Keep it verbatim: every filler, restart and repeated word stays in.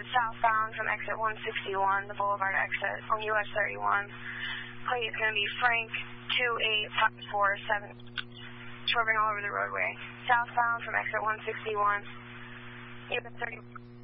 is southbound from exit one sixty-one, the Boulevard exit on U S thirty-one. Plate is going to be Frank two eight five four seven, swerving all over the roadway. Southbound from exit one sixty-one, U S thirty-one.